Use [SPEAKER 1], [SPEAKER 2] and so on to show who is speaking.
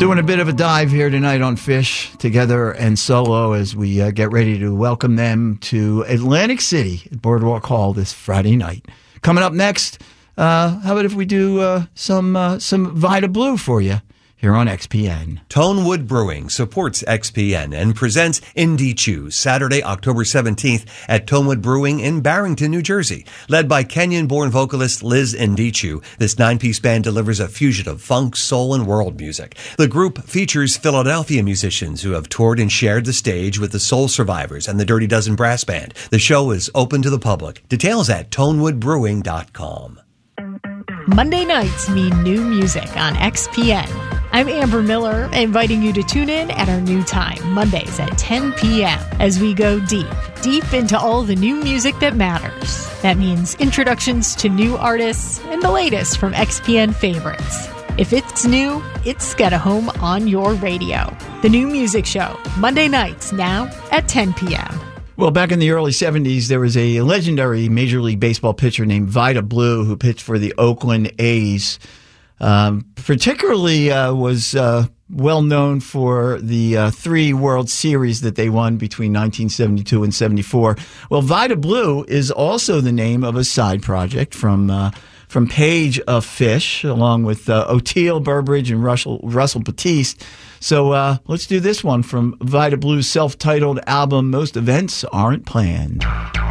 [SPEAKER 1] Doing a bit of a dive here tonight on Fish, together and solo, as we get ready to welcome them to Atlantic City at Boardwalk Hall this Friday night. Coming up next, how about if we do some Vita Blue for you here on XPN.
[SPEAKER 2] Tonewood Brewing supports XPN and presents Indie Chew Saturday, October 17th at Tonewood Brewing in Barrington, New Jersey. Led by Kenyan-born vocalist Liz Ndichu, this 9-piece band delivers a fusion of funk, soul, and world music. The group features Philadelphia musicians who have toured and shared the stage with the Soul Survivors and the Dirty Dozen Brass Band. The show is open to the public. Details at tonewoodbrewing.com.
[SPEAKER 3] Monday nights mean new music on XPN. I'm Amber Miller, inviting you to tune in at our new time, Mondays at 10 p.m., as we go deep into all the new music that matters. That means introductions to new artists and the latest from XPN favorites. If it's new, it's got a home on your radio. The New Music Show, Monday nights now at 10 p.m.
[SPEAKER 1] Well, back in the early 70s, there was a legendary Major League Baseball pitcher named Vita Blue who pitched for the Oakland A's. Particularly was well known for the 3 World Series that they won between 1972 and 74. Well, Vita Blue is also the name of a side project from Page of Fish, along with Oteil Burbridge and Russell Batiste. So let's do this one from Vita Blue's self-titled album, Most Events Aren't Planned.